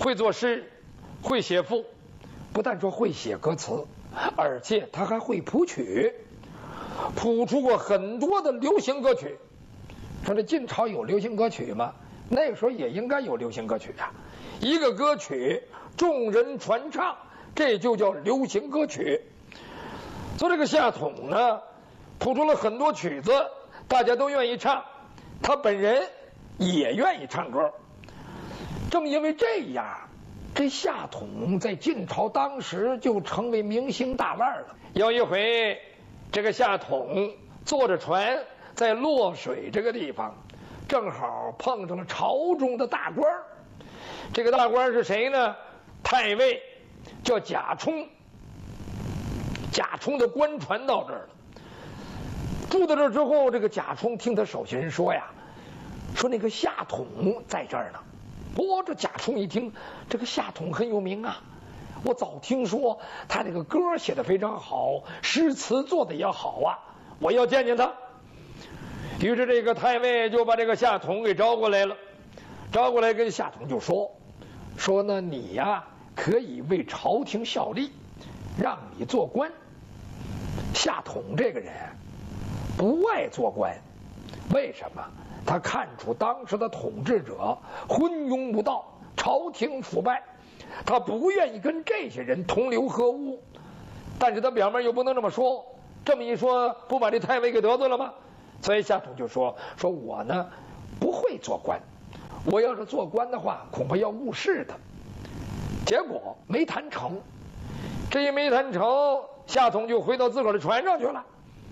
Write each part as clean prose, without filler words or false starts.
会作诗，会写赋，不但说会写歌词，而且他还会谱曲，谱出过很多的流行歌曲。说这晋朝有流行歌曲吗？那个时候也应该有流行歌曲啊。一个歌曲众人传唱，这就叫流行歌曲。所以这个夏统呢，谱出了很多曲子，大家都愿意唱，他本人也愿意唱歌。正因为这样，这夏统在晋朝当时就成为明星大腕了。有一回，这个夏统坐着船在洛水这个地方，正好碰上了朝中的大官。这个大官是谁呢？太尉叫贾充。贾充的官船到这儿了，住到这儿之后，这个贾充听他手下人说呀，说那个夏统在这儿呢。这贾充一听，这个夏统很有名啊，我早听说他这个歌写得非常好，诗词做得也好啊，我要见见他。于是这个太尉就把这个夏统给招过来了，招过来跟夏统就说呢，你呀可以为朝廷效力，让你做官。夏统这个人不爱做官，为什么？他看出当时的统治者昏庸无道，朝廷腐败，他不愿意跟这些人同流合污。但是他表面又不能这么说，这么一说不把这太尉给得罪了吗？所以夏统就说我呢不会做官，我要是做官的话恐怕要误事的。结果没谈成，这一没谈成，夏统就回到自个儿的船上去了。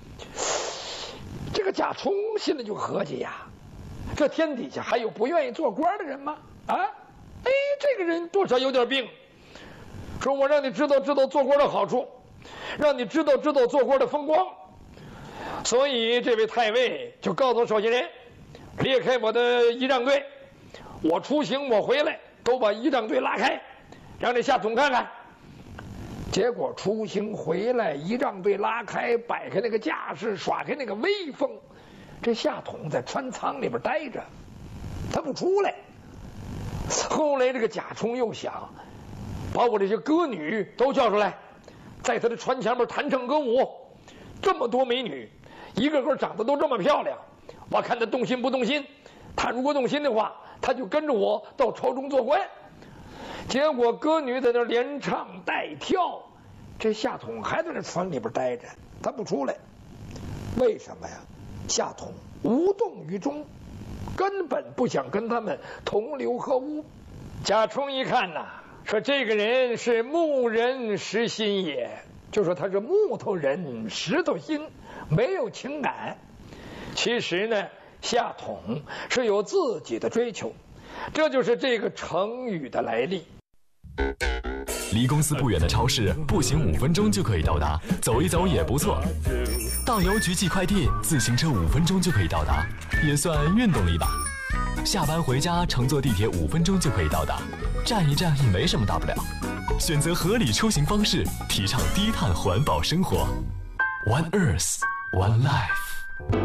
这个贾充心里就合计呀，这天底下还有不愿意做官的人吗？这个人多少有点病。说我让你知道做官的好处，让你知道做官的风光。所以这位太尉就告诉手下人，列开我的仪仗队，我出行我回来都把仪仗队拉开，让这夏统看看。结果出行回来，仪仗队拉开，摆开那个架势，耍开那个威风，这夏统在船舱里边待着，他不出来。后来这个贾充又想把我这些歌女都叫出来，在他的船前面弹唱歌舞，这么多美女，一个个长得都这么漂亮，我看他动心不动心。他如果动心的话，他就跟着我到朝中做官。结果歌女在那连唱带跳，这夏统还在那船里边待着，他不出来。为什么呀？夏统无动于衷，根本不想跟他们同流合污。贾充一看呐，说这个人是木人实心也，就说他是木头人石头心，没有情感。其实呢，夏统是有自己的追求，这就是这个成语的来历。 离公司不远的超市，步行5分钟就可以到达，走一走也不错。到邮局寄快递，自行车5分钟就可以到达，也算运动了一把。下班回家，乘坐地铁5分钟就可以到达，站一站也没什么大不了。选择合理出行方式，提倡低碳环保生活。One Earth, One Life。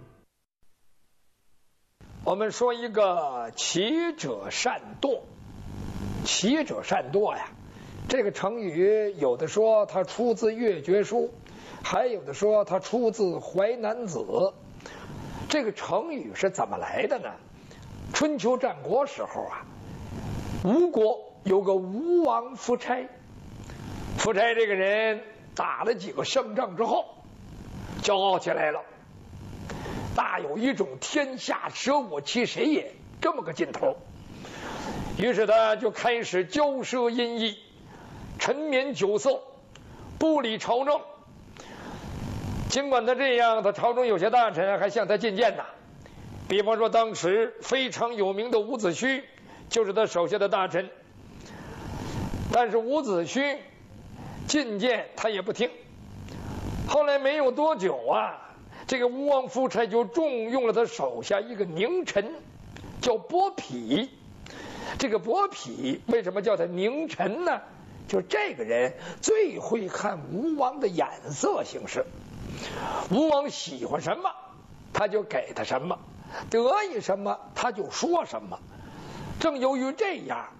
我们说一个骑者善惰，骑者善惰呀，这个成语有的说它出自《越绝书》，还有的说它出自《淮南子》。这个成语是怎么来的呢？春秋战国时候啊，吴国有个吴王夫差，夫差这个人打了几个胜仗之后，骄傲起来了，大有一种天下舍我其谁也这么个劲头。于是他就开始骄奢淫逸，沉湎酒色，不理朝政。尽管他这样，他朝中有些大臣还向他进谏呐。比方说当时非常有名的伍子胥就是他手下的大臣，但是伍子胥进谏他也不听。后来没有多久啊，这个吴王夫差就重用了他手下一个佞臣，叫伯嚭。这个伯嚭为什么叫他佞臣呢？就这个人最会看吴王的眼色行事，吴王喜欢什么他就给他什么，得意什么他就说什么。正由于这样，